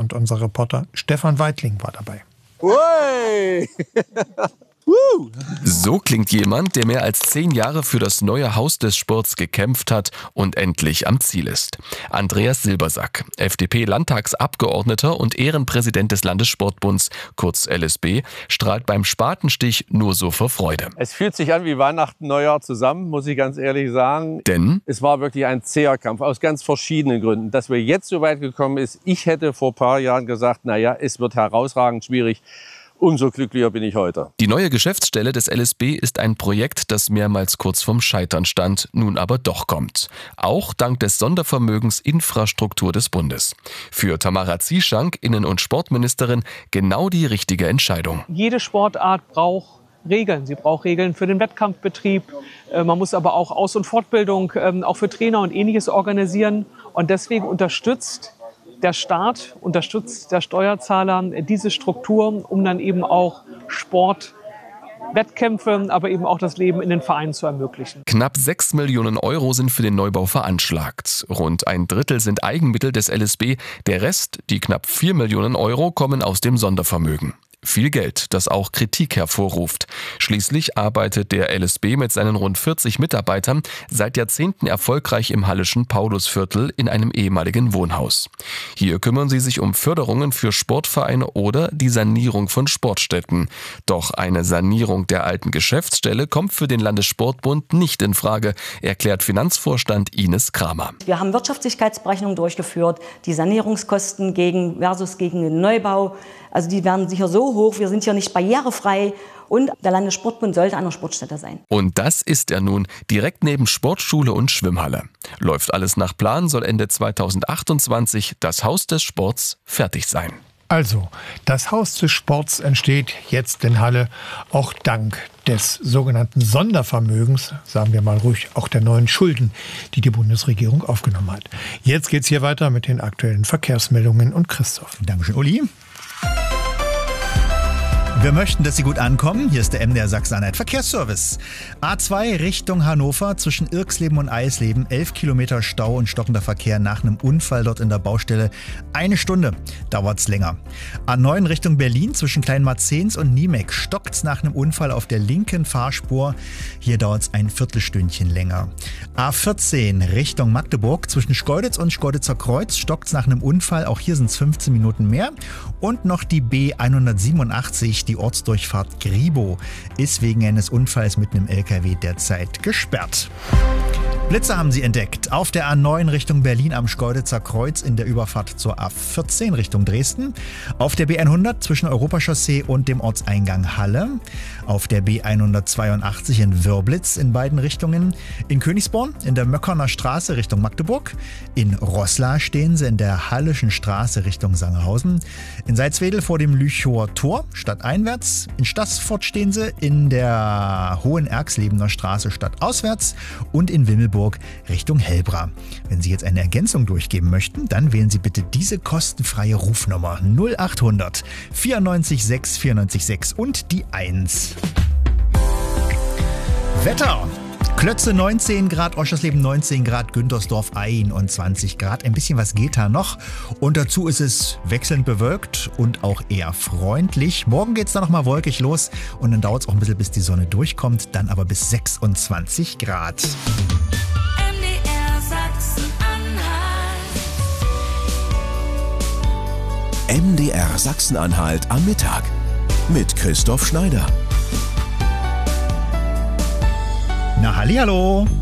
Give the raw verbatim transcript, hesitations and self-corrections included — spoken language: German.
und unser Reporter Stefan Weitling war dabei. Ui. So klingt jemand, der mehr als zehn Jahre für das neue Haus des Sports gekämpft hat und endlich am Ziel ist. Andreas Silbersack, F D P-Landtagsabgeordneter und Ehrenpräsident des Landessportbunds, kurz L S B, strahlt beim Spatenstich nur so vor Freude. Es fühlt sich an wie Weihnachten, Neujahr zusammen, muss ich ganz ehrlich sagen. Denn es war wirklich ein zäher Kampf aus ganz verschiedenen Gründen. Dass wir jetzt so weit gekommen ist, ich hätte vor ein paar Jahren gesagt, naja, es wird herausragend schwierig. Umso glücklicher bin ich heute. Die neue Geschäftsstelle des L S B ist ein Projekt, das mehrmals kurz vorm Scheitern stand, nun aber doch kommt. Auch dank des Sondervermögens Infrastruktur des Bundes. Für Tamara Zieschank, Innen- und Sportministerin, genau die richtige Entscheidung. Jede Sportart braucht Regeln. Sie braucht Regeln für den Wettkampfbetrieb. Man muss aber auch Aus- und Fortbildung auch für Trainer und Ähnliches organisieren. Und deswegen unterstützt der Staat, unterstützt der Steuerzahler diese Struktur, um dann eben auch Sport, Wettkämpfe, aber eben auch das Leben in den Vereinen zu ermöglichen. Knapp sechs Millionen Euro sind für den Neubau veranschlagt. Rund ein Drittel sind Eigenmittel des L S B. Der Rest, die knapp vier Millionen Euro, kommen aus dem Sondervermögen. Viel Geld, das auch Kritik hervorruft. Schließlich arbeitet der L S B mit seinen rund vierzig Mitarbeitern seit Jahrzehnten erfolgreich im hallischen Paulusviertel in einem ehemaligen Wohnhaus. Hier kümmern sie sich um Förderungen für Sportvereine oder die Sanierung von Sportstätten. Doch eine Sanierung der alten Geschäftsstelle kommt für den Landessportbund nicht in Frage, erklärt Finanzvorstand Ines Kramer. Wir haben Wirtschaftlichkeitsberechnungen durchgeführt, die Sanierungskosten gegen, versus gegen den Neubau. Also die werden sicher so hoch, wir sind hier nicht barrierefrei und der Landessportbund sollte an der Sportstätte sein. Und das ist er nun, direkt neben Sportschule und Schwimmhalle. Läuft alles nach Plan, soll Ende zweitausendachtundzwanzig das Haus des Sports fertig sein. Also, das Haus des Sports entsteht jetzt in Halle auch dank des sogenannten Sondervermögens, sagen wir mal ruhig, auch der neuen Schulden, die die Bundesregierung aufgenommen hat. Jetzt geht's hier weiter mit den aktuellen Verkehrsmeldungen und Christoph. Dankeschön, Uli. Wir möchten, dass Sie gut ankommen. Hier ist der M D R Sachsen-Anhalt Verkehrsservice. A zwei Richtung Hannover zwischen Irksleben und Eisleben. elf Kilometer Stau und stockender Verkehr nach einem Unfall dort in der Baustelle. Eine Stunde dauert's länger. A neun Richtung Berlin zwischen Kleinmarzens und Niemek. Stockt's nach einem Unfall auf der linken Fahrspur. Hier dauert's ein Viertelstündchen länger. A vierzehn Richtung Magdeburg zwischen Schkeuditz und Schkeuditzer Kreuz. Stockt's nach einem Unfall. Auch hier sind's fünfzehn Minuten mehr. Und noch die B hundertsiebenundachtzig, die Ortsdurchfahrt Gribo, ist wegen eines Unfalls mit einem L K W derzeit gesperrt. Blitze haben sie entdeckt. Auf der A neun Richtung Berlin am Schkeuditzer Kreuz in der Überfahrt zur A vierzehn Richtung Dresden. Auf der B hundert zwischen Europachaussee und dem Ortseingang Halle. Auf der B hundertzweiundachtzig in Wörblitz in beiden Richtungen. In Königsborn in der Möckerner Straße Richtung Magdeburg. In Roßla stehen sie in der Hallischen Straße Richtung Sangerhausen. In Salzwedel vor dem Lüchower Tor stadteinwärts. In Staßfurt stehen sie in der Hohenerxlebener Straße stadtauswärts. Und in Wimmelburg Richtung Hellbra. Wenn Sie jetzt eine Ergänzung durchgeben möchten, dann wählen Sie bitte diese kostenfreie Rufnummer null acht hundert vierundneunzig sechs vierundneunzig sechs und die eins. Wetter. Klötze neunzehn Grad, Oschersleben neunzehn Grad, Güntersdorf einundzwanzig Grad. Ein bisschen was geht da noch. Und dazu ist es wechselnd bewölkt und auch eher freundlich. Morgen geht es dann nochmal wolkig los und dann dauert es auch ein bisschen, bis die Sonne durchkommt. Dann aber bis sechsundzwanzig Grad. M D R Sachsen-Anhalt am Mittag mit Christoph Schneider. Na hallihallo!